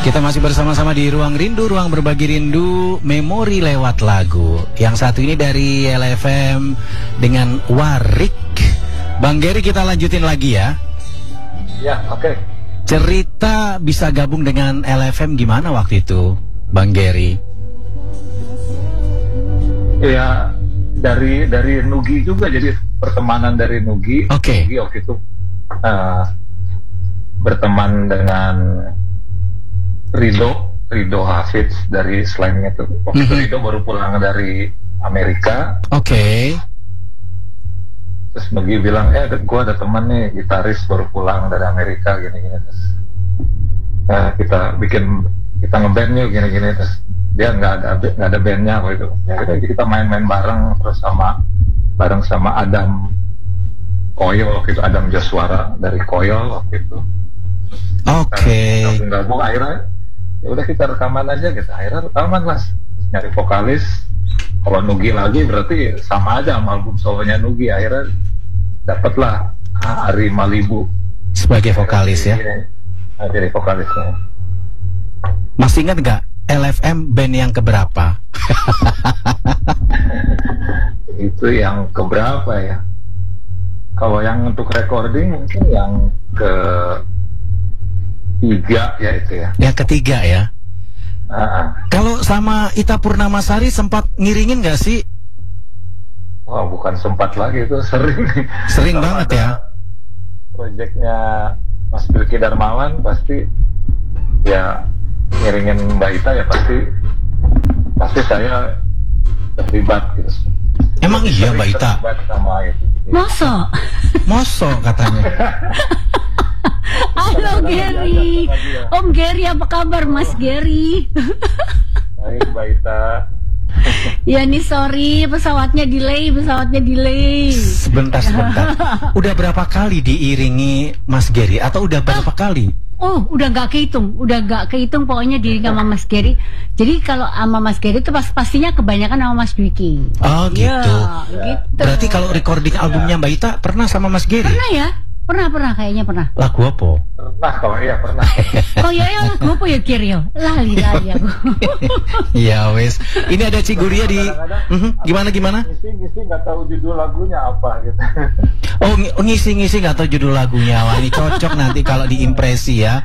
Kita masih bersama-sama di Ruang Rindu, Ruang Berbagi Rindu, Memori lewat lagu. Yang satu ini dari LFM dengan Warik. Bang Gary, kita lanjutin lagi ya. Ya, oke. Cerita bisa gabung dengan LFM gimana waktu itu, Bang Gary? Ya, dari Nugi juga, jadi pertemanan dari Nugi. Oke. Nugi waktu itu berteman dengan Rido Hafiz dari Selainnya tuh. Waktu itu Rido baru pulang dari Amerika. Oke. Terus Nugi bilang, gue ada teman nih gitaris baru pulang dari Amerika gini-gini. Terus kita ngeband yuk gini-gini. Terus dia nggak ada bandnya waktu itu. Ya kita main-main bareng terus bareng sama Adam Koyol waktu itu, Adam Joswara dari Koyol waktu itu. Oke. Gabung akhirnya ya udah kita rekaman aja gitu. Akhirnya rekaman lah, nyari vokalis. Kalau Nugi lagi berarti sama aja sama album solonya Nugi. Akhirnya dapatlah Ari Malibu sebagai vokalis ya. Jadi vokalisnya. Masih ingat nggak LFM band yang keberapa? Itu yang keberapa ya? Kalau yang untuk recording mungkin yang ketiga ya itu ya. Yang ketiga ya. Kalau sama Ita Purnamasari sempat ngiringin nggak sih? Wah, bukan sempat lagi, itu sering. Sering banget ya. Proyeknya Mas Bilky Darmawan pasti ya ngiringin Mbak Ita ya pasti saya terlibat gitu. Emang iya Mbak Ita? Sama itu. Moso katanya. Halo Gary, Om Gary, apa kabar Mas Gary? Baik Mbak Ita. Ya nih sorry, pesawatnya delay. Sebentar. Udah berapa kali diiringi Mas Gary atau udah berapa kali? Oh, udah nggak kehitung pokoknya diri sama Mas Gary. Jadi kalau sama Mas Gary itu pastinya kebanyakan sama Mas Dwiki. Oh gitu. Ya, gitu. Berarti kalau recording albumnya Mbak Ita pernah sama Mas Gary? Pernah ya? Kayaknya pernah. Lagu apa? Pernah. Oh ya lagu apa ya Gary? Lali aku. Ya wes. Ini ada Ciguria di gimana? Ngisi nggak tahu judul lagunya apa gitu. Oh ngisi nggak tahu judul lagunya. Wah, ini cocok nanti kalau diimpresi ya.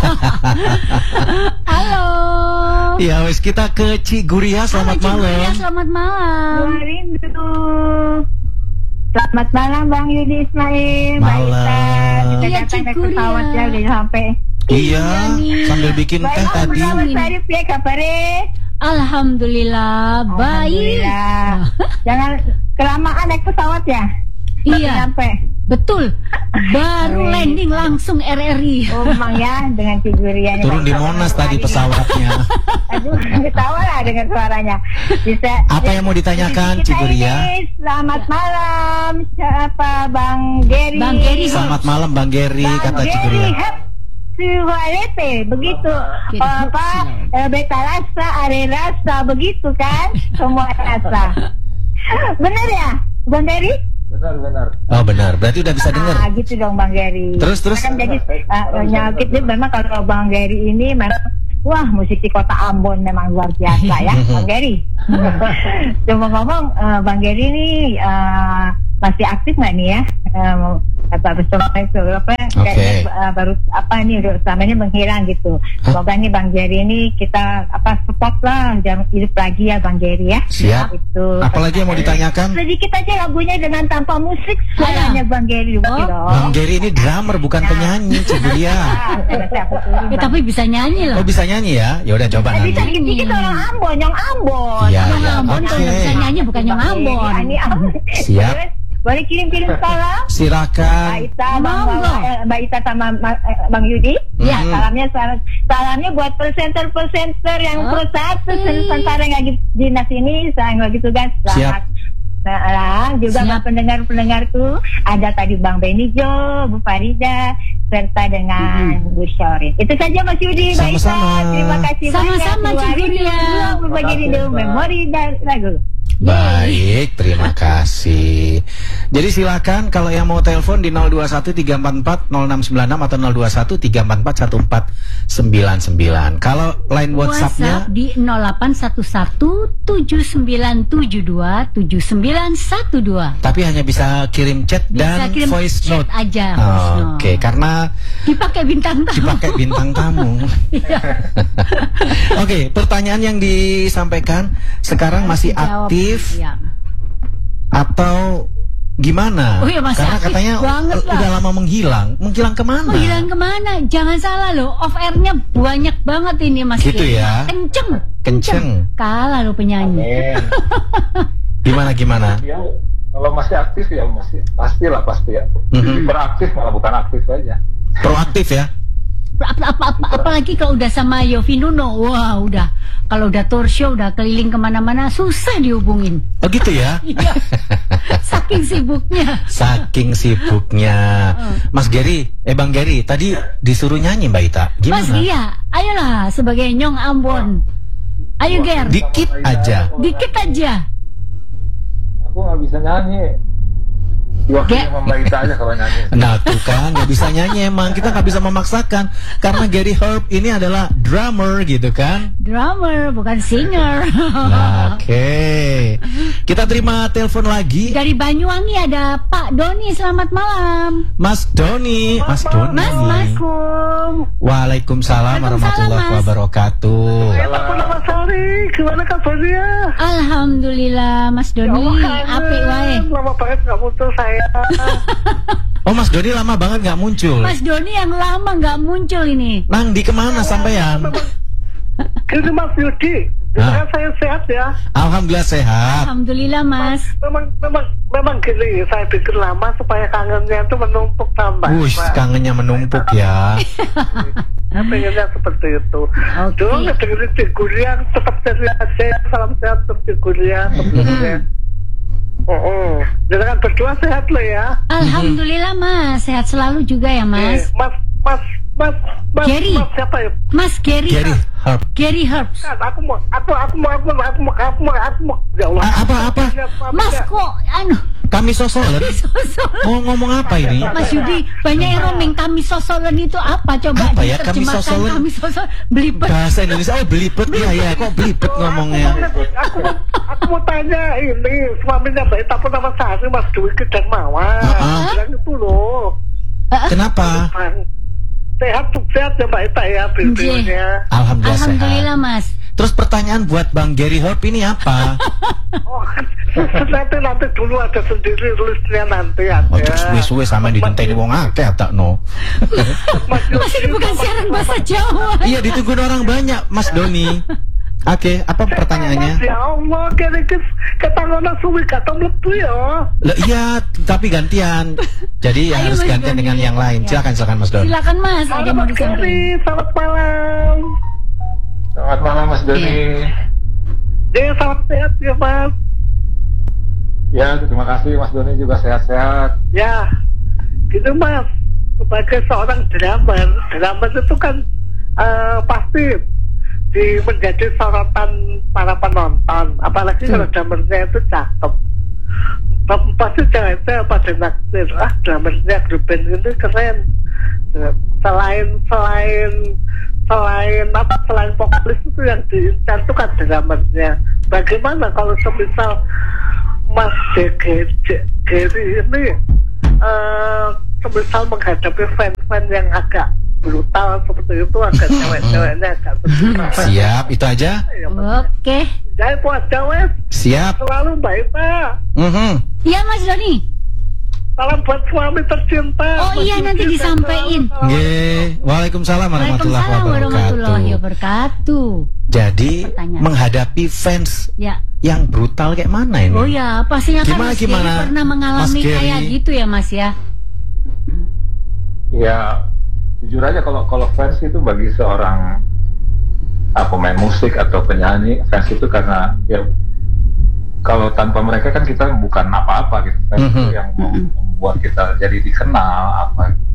Halo. Ya wes, kita ke Ciguria. Selamat malam. Selamat malam. Rindu. Selamat malam Bang Yudi Ismail. Malam. Kita datang naik pesawat ya udah sampai. Iya, sambil bikin teh tadi. Sarif ya kabarnya. Alhamdulillah baik. Jangan kelamaan naik pesawat ya. Iya. Sampai. Betul. Baru landing langsung RRI. Oh Mang ya, dengan Ciguria. Turun di Monas tadi pesawatnya. Aduh, ketawa lah dengan suaranya. Bisa. Apa yang mau ditanyakan Ciguria? Selamat malam, siapa Bang Gary? Selamat malam Bang Gary, kata Ciguria. Suarete begitu beta rasa, are rasa begitu kan, semua rasa. Benar ya, Bang Gary? Benar. Oh benar, berarti udah bisa dengar. Gitu dong Bang Gary. Terus. Kan jadi nyakit dia memang kalau Bang Gary ini memang wah musisi kota Ambon memang luar biasa ya Bang Gary. Cuma ngomong Bang Gary ini masih aktif nggak nih ya? Kayaknya baru nih udah selama ini menghilang gitu. Semoga nih Bang Gary ini kita support lah, jangan hidup lagi ya Bang Gary ya. Siap. Itu. Apalagi yang mau ditanyakan? Sedikit aja lagunya dengan tanpa musik suaranya Bang Gary. Bang Gary ini drummer bukan penyanyi Ciguria. Tapi bisa nyanyi loh. Oh bisa nyanyi ya? Ya udah coba nanti. Bisa dikit-dikit orang Ambon, yang Ambon. Iya. Ambon kalau bisa nyanyi bukan yang Ambon. Siap. Boleh kirim salam? Silakan. Mbak Ita sama Bang Yudi. Ya, salamnya buat presenter yang persatu sementara yang lagi dinas ini, saya lagi tugas. Siap. Juga pendengar tuh ada tadi Bang Benijo, Bu Farida, serta dengan Gus Syorin. Itu saja Mas Yudi. Sama-sama. Terima kasih Sama-sama, banyak. Cik Julia. Berbagi rindu memori dan lagu. Baik, terima kasih. Jadi silakan kalau yang mau telepon di 0213440696 atau 0213441499. Kalau line WhatsApp-nya WhatsApp di 081179227912. tapi hanya bisa kirim chat Bisa dan kirim voice chat note. aja, voice note. Oke, karena Dipakai bintang tamu. dipakai bintang tamu. Oke, pertanyaan yang disampaikan sekarang masih Jawab. aktif Ya. atau gimana? Oh iya, masih Karena aktif katanya banget lah. udah lama menghilang. Menghilang kemana? Menghilang kemana? Jangan salah loh, off airnya banyak banget ini Mas. Gitu Ki. ya? Kenceng. Kalah lo penyanyi. Amin. Gimana? Ya, kalau masih aktif ya masih pasti ya. Mhm. Beraktif malah bukan aktif aja. Proaktif ya? Apalagi kalau udah sama Yofi Nuno, wah udah. Kalau udah tour show, udah keliling kemana-mana, susah dihubungin. Oh gitu ya? Iya. Saking sibuknya. Saking sibuknya. Mas Gary, Bang Gary, tadi disuruh nyanyi Mbak Ita. Gimana? Mas Gia, ayolah sebagai Nyong Ambon. Ayo Ger, Dikit aja. dikit aja. Aku nggak bisa nyanyi. Diwakili sama Mbak Ita aja kalau nyanyi. Nah tuh kan nggak bisa nyanyi emang, kita nggak bisa memaksakan karena Gary Herb ini adalah drummer gitu kan. Drummer, bukan singer. Nah, oke. Kita terima telepon lagi. Dari Banyuwangi ada Pak Doni, selamat malam. Mas Doni. Mas Doni. Mas. Waalaikumsalam warahmatullahi Mas. wabarakatuh. Mas Ari, gimana kabarnya? Alhamdulillah Mas Doni, apik wae. Lama banget nggak muncul saya. Oh Mas Doni lama banget nggak muncul. Mas Doni yang lama nggak muncul ini. Nang di kemana sampean? Gini Mas Yudi, Ah. saya sehat ya. Alhamdulillah sehat. Alhamdulillah Mas. Memang gini, saya bikin lama supaya kangennya itu menumpuk tambah. Wush, Mas. kangennya menumpuk ya. Saya pengennya seperti itu. Oke. Dulu ngedengerin di kuliah, tetap jadi aja. Salam sehat untuk di kuliah. Jadi kan berdua sehat lo ya. Alhamdulillah Mas, sehat selalu juga ya Mas. Mas Gary. Mas siapa ya? Mas Gary. Gary Herb. Gary Herbs. Kan, aku mau ya Allah. Apa? Mas kok anu Kami sosolan. sosok. Oh ngomong apa ini? Mas Yudi, banyak yang roaming kami sosolan itu apa? Coba Apa ya, kami diterjemahkan, sosolan? kami sosolan belibet. Bahasa Indonesia. Oh belibet ya. Kok belibet ngomongnya? Aku mau tanya ini suaminya Mbak Ita pun nama Sari Mas Dwiki dan Mawar. Bilang itu loh. Kenapa? Sehat sukses ya Mbak Ita ya bilbilnya. Alhamdulillah Alhamdulillah sehat. Mas. Terus pertanyaan buat Bang Gary Herb ini apa? Oh, nanti dulu ada sendiri listnya nanti ada. Oh terus suwe-suwe sama ditenteni wong akeh tak no. Mas ini bukan siaran bahasa Jawa. Iya ditunggu orang banyak Mas Doni. Oke, apa pertanyaannya? Ya Allah, kira-kira ketangana suwi kata mlebu ya. Lah iya, tapi gantian. Jadi Ayo, harus Mas gantian Doni. dengan yang lain. Ya. Silakan Mas Doni. Silakan Mas, ada yang mau Mas disampaikan. Gary, selamat malam. Selamat malam Mas Doni. Ya, salam sehat ya Mas. Ya terima kasih Mas Doni juga sehat-sehat. Ya, gitu Mas. Sebagai seorang drummer itu kan pasti menjadi sorotan para penonton. Apalagi kalau drummernya itu cakep. Pasti cewek-cewek pada naksir. Drummernya grup band ini keren. Selain vokalis itu yang diincar itu kan drummernya. Bagaimana kalau semisal Mas Gary ini semisal menghadapi fans-fans yang agak brutal seperti itu, agak cewek-ceweknya agak Siap, itu aja. Oke. Jadi puas jawab Siap. selalu Mbak Ita. Iya Mas Doni. Salam buat suami tercinta. Oh iya, nanti disampaikan. Nggih. Waalaikumsalam warahmatullahi Waalaikumsalam warahmatullahi wabarakatuh. wabarakatuh. Jadi Pertanyaan. menghadapi fans Ya. yang brutal kayak mana ini? Oh ya, pastinya kan Mas Gary Gimana? pernah Mas mengalami Gary? kayak gitu ya Mas ya. Ya jujur aja kalau fans itu bagi seorang pemain musik atau penyanyi, fans itu karena ya kalau tanpa mereka kan kita bukan apa-apa gitu. Fans itu yang membuat kita jadi dikenal apa.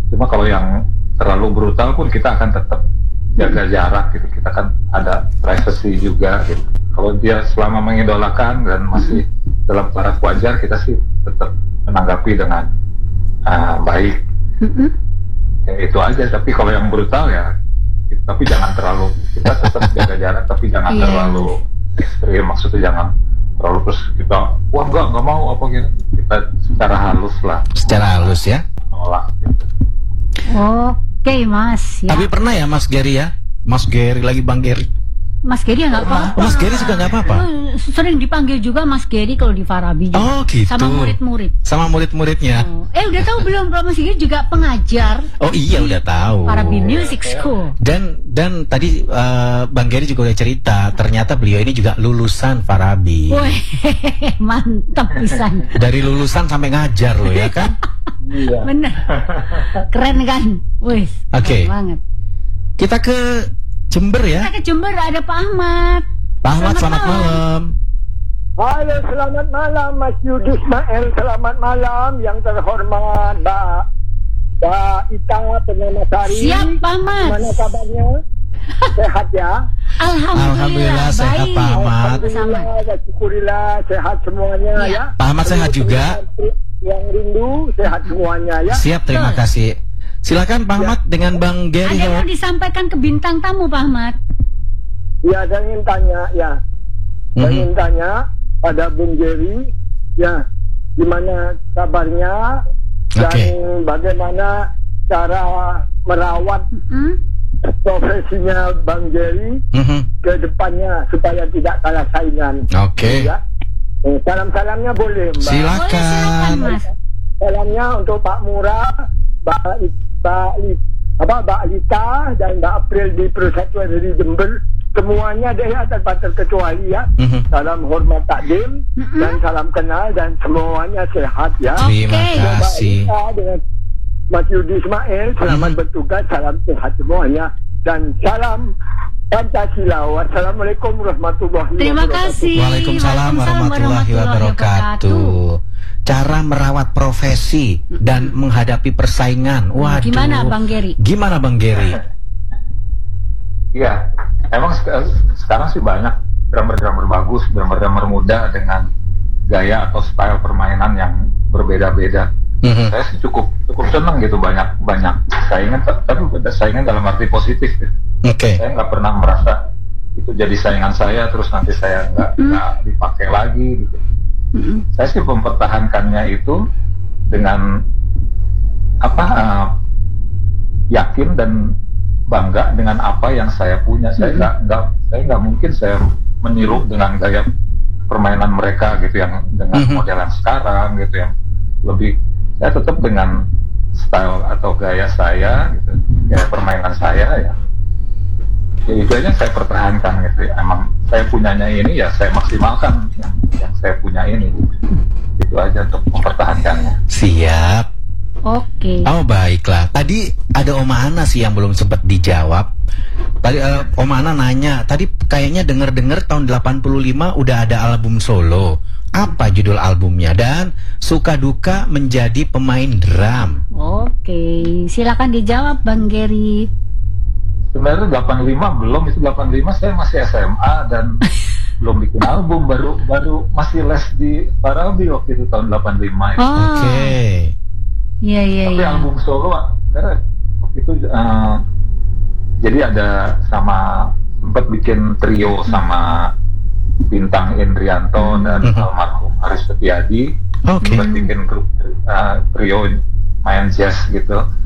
Cuma kalau yang terlalu brutal pun kita akan tetap jaga jarak gitu. Kita kan ada privacy juga gitu. Kalau dia selama mengidolakan dan masih dalam taraf wajar, kita sih tetap menanggapi dengan baik. Ya, itu aja. Tapi kalau yang brutal ya, tapi jangan terlalu, kita tetap jaga jarak, tapi jangan terlalu ekstrim. Maksudnya jangan terlalu terus kita, wah nggak mau apa gitu. Kita secara halus lah. Secara halus ya. Nolak gitu. Oke, Mas. Ya. Tapi pernah ya Mas Gary ya? Mas Gary lagi Bang Gary. Mas Gary ya nggak apa-apa. Mas Gary juga nggak apa-apa. Sering dipanggil juga Mas Gary kalau di Farabi juga. Oh gitu. Sama murid-murid. Sama murid-muridnya. Oh. Udah tahu belum kalau Mas Gary juga pengajar? Oh iya udah tahu. Farabi Music School. Dan tadi Bang Gary juga udah cerita, ternyata beliau ini juga lulusan Farabi. Wih, mantap pisan. Dari lulusan sampai ngajar loh ya kan? Iya. Bener. Keren kan? Wih. Oke. Keren banget. Kita ke Jember ya. Kita ke Jember, ada Pak Ahmad. Pak Ahmad, selamat malam. Halo, selamat malam Mas Yudi Ismail. Selamat malam yang terhormat Mbak Ita Penyamasari. Siap Pak Ahmad. Gimana kabarnya? Sehat ya? Alhamdulillah sehat baik. Pak Ahmad. Alhamdulillah, syukurillah sehat semuanya ya. Pak Ahmad sehat juga. Yang rindu sehat semuanya ya. Siap, terima kasih. Silakan Pak Ahmad dengan Bang Gary. Ada yang mau disampaikan ke bintang tamu Pak Ahmad? Ya, saya ingin tanya ya. Saya ingin tanya pada Bung Gary ya, gimana kabarnya dan bagaimana cara merawat profesinya Bang Gary ke depannya supaya tidak kalah saingan. Oke. Ya. Salam-salamnya boleh Mbak. Silakan. Boleh, silakan Mas. Salamnya untuk Pak Murah, Mbak Lita dan Mbak April di Persatuan di Jember. Semuanya deh ya, tanpa terkecuali ya. Salam hormat takdim dan salam kenal dan semuanya sehat ya. Terima kasih. Mbak Lita dengan Mas Yudi Ismail, selamat bertugas, salam sehat semuanya dan salam Pancasila. Wassalamualaikum warahmatullahi wabarakatuh. Terima kasih. Waalaikumsalam warahmatullahi wabarakatuh. Cara merawat profesi dan menghadapi persaingan. Waduh. Gimana Bang Gary? Gimana Bang Gary? Iya, emang sekarang sih banyak drummer-drummer bagus, drummer-drummer muda dengan gaya atau style permainan yang berbeda-beda. Saya sih cukup senang gitu, banyak saingan, tapi saingan dalam arti positif gitu. Saya nggak pernah merasa itu jadi saingan saya terus nanti saya nggak dipakai lagi gitu. Saya sih mempertahankannya itu dengan yakin dan bangga dengan apa yang saya punya. Saya nggak mungkin saya meniru dengan gaya permainan mereka gitu, yang dengan model yang sekarang gitu, yang lebih. Saya tetap dengan style atau gaya saya gitu, gaya permainan saya ya itu aja saya pertahankan gitu. Emang saya punyanya ini ya saya maksimalkan yang saya punya ini gitu. Itu aja untuk mempertahankannya. Siap. Oke. Oh baiklah. Tadi ada Om Ana sih yang belum sempat dijawab. Tadi Om Ana nanya, tadi kayaknya denger tahun 85 udah ada album solo. Apa judul albumnya dan suka duka menjadi pemain drum? Oke, silakan dijawab Bang Gary. Sebenarnya 85 belum, itu 85 saya masih SMA dan belum bikin album, baru masih les di Farabi waktu itu tahun 85 itu. Oke. Iya. Tapi album solo sebenarnya waktu itu jadi ada sama sempat bikin trio sama Bintang Indrianto dan almarhum Haris Setiadi. Sempat bikin grup trio main jazz gitu.